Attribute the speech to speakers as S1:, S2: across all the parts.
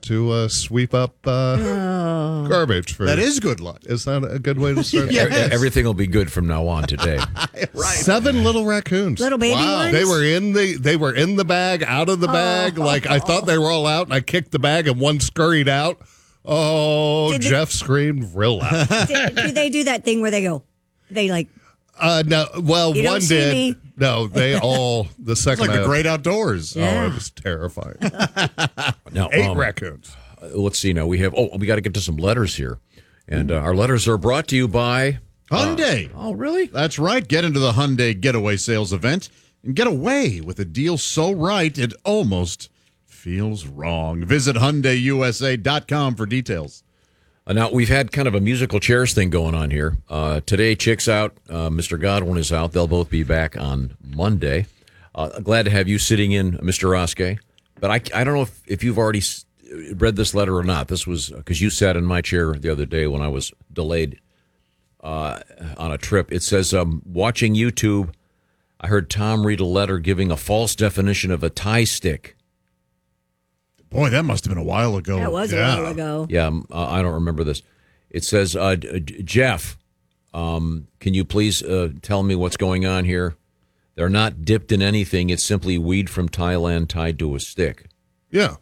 S1: to sweep up garbage.
S2: That is good luck.
S1: Is that a good way to start?
S3: Yes. Everything will be good from now on today.
S2: Right.
S1: 7 little raccoons.
S4: Little baby ones?
S1: They were in the bag, out of the bag. Like I thought they were all out, and I kicked the bag, and one scurried out. Oh, Jeff screamed real loud.
S4: Do they do that thing where they like?
S1: No, well,
S4: You
S1: one
S4: don't see
S1: did.
S4: me.
S1: No, they all. The
S2: It's
S1: second
S2: like the
S1: half-
S2: great outdoors.
S4: Yeah.
S1: Oh, it was terrifying.
S3: Now,
S1: 8 raccoons.
S3: let's see now. We got to get to some letters here. And our letters are brought to you by
S2: Hyundai.
S3: Oh, really?
S2: That's right. Get into the Hyundai Getaway Sales event and get away with a deal so right it almost feels wrong. Visit HyundaiUSA.com for details.
S3: Now, we've had kind of a musical chairs thing going on here. Today, Chick's out. Mr. Godwin is out. They'll both be back on Monday. Glad to have you sitting in, Mr. Roske. But I don't know if you've already read this letter or not. This was because you sat in my chair the other day when I was delayed on a trip. It says, watching YouTube, I heard Tom read a letter giving a false definition of a tie stick.
S2: Boy, that must have been a while ago.
S4: That was a while ago.
S3: Yeah, I don't remember this. It says, Jeff, can you please tell me what's going on here? They're not dipped in anything. It's simply weed from Thailand tied to a stick.
S1: Yeah.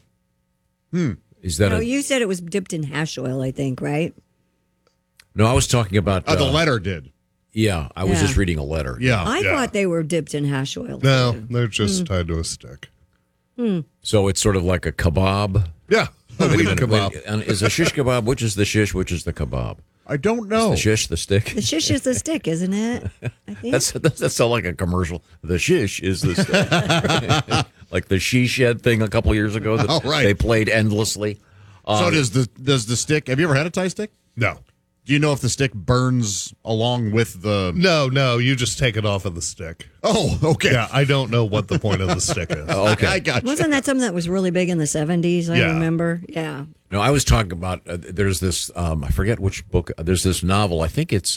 S3: Is that
S4: No, you said it was dipped in hash oil, I think, right?
S3: No, I was talking about...
S2: The letter did.
S3: Yeah, I was
S4: Yeah.
S3: just reading a letter.
S2: Yeah.
S4: I thought they were dipped in hash oil.
S1: No, they're just tied to a stick.
S3: So it's sort of like a kebab.
S1: Yeah. A
S3: Wait
S1: weed
S3: a minute,
S1: kebab.
S3: wait, and is a shish kebab, which is the shish, which is the kebab?
S2: I don't know.
S3: The shish, the stick?
S4: The shish is the stick, isn't it? I think.
S3: That's sound like a commercial. The shish is the stick. Like the she shed thing a couple years ago that
S2: Oh, right.
S3: they played endlessly.
S2: So does the stick? Have you ever had a tie stick?
S1: No.
S2: Do you know if the stick burns along with the?
S1: No, you just take it off of the stick.
S2: Oh, okay.
S1: Yeah, I don't know what the point of the stick is.
S3: Okay.
S2: I got you.
S4: Wasn't that something that was really big in the 70s? I
S1: Yeah.
S4: remember. Yeah.
S3: No, I was talking about there's this I forget which book. There's this novel. I think it's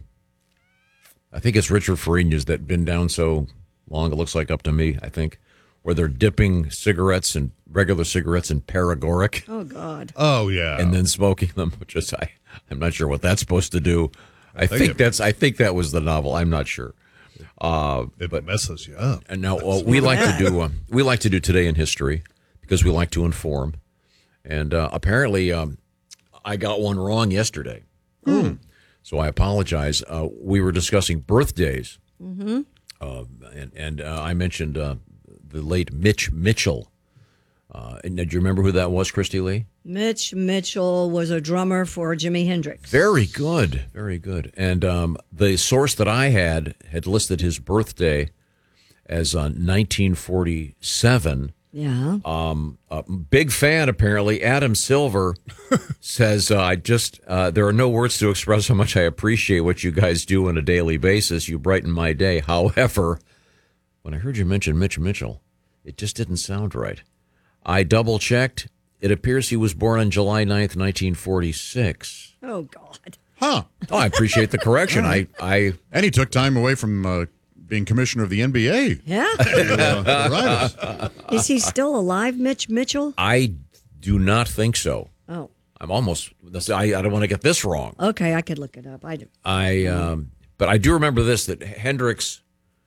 S3: Richard Farina's that been down so long it looks like up to me. I think where they're dipping cigarettes and regular cigarettes in paregoric
S4: Oh, God.
S1: Oh, yeah.
S3: and then smoking them. Which is I'm not sure what that's supposed to do. I think that was the novel. I'm not sure.
S1: it messes you up.
S3: And now we like to do today in history because we like to inform. And apparently, I got one wrong yesterday. So I apologize. We were discussing birthdays, and I mentioned the late Mitch Mitchell. And do you remember who that was, Christy Lee?
S4: Mitch Mitchell was a drummer for Jimi Hendrix.
S3: Very good, very good. And the source that I had listed his birthday as 1947.
S4: Yeah.
S3: A big fan, apparently. Adam Silver says, there are no words to express how much I appreciate what you guys do on a daily basis. You brighten my day. However, when I heard you mention Mitch Mitchell, it just didn't sound right. I double-checked. It appears he was born on July 9th, 1946.
S4: Oh, God.
S2: Huh.
S3: Oh, I appreciate the correction. I
S2: And he took time away from being commissioner of the NBA.
S4: Yeah.
S2: Right.
S4: Is he still alive, Mitch Mitchell?
S3: I do not think so.
S4: Oh,
S3: I'm almost, I don't want to get this wrong.
S4: okay. I could look it up. I do.
S3: But I do remember this, that Hendrix,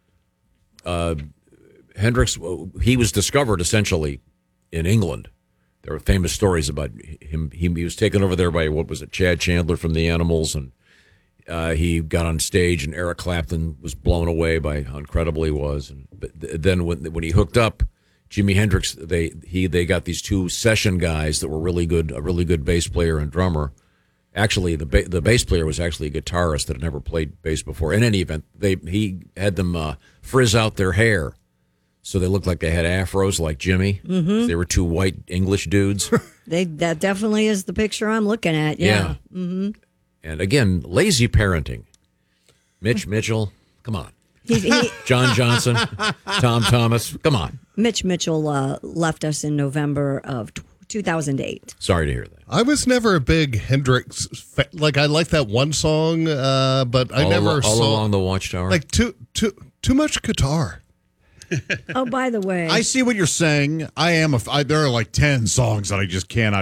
S3: he was discovered essentially in England. There were famous stories about him. He was taken over there by, Chad Chandler from the Animals, and he got on stage, and Eric Clapton was blown away by how incredible he was. But then when he hooked up Jimi Hendrix, they got these two session guys that were really good, a really good bass player and drummer. Actually, the bass player was actually a guitarist that had never played bass before. In any event, he had them frizz out their hair so they looked like they had afros like Jimmy. Mm-hmm. They were two white English dudes.
S4: That definitely is the picture I'm looking at. Yeah.
S3: Mm-hmm. And again, lazy parenting. Mitch Mitchell, come on. John Johnson, Tom Thomas, come on.
S4: Mitch Mitchell left us in November of 2008.
S3: Sorry to hear that.
S1: I was never a big Hendrix fan. Like, I like that one song, but I never
S3: all
S1: saw...
S3: along the Watchtower?
S1: Like, too much guitar.
S4: Oh, by the way.
S2: I see what you're saying. There are like 10 songs that I just cannot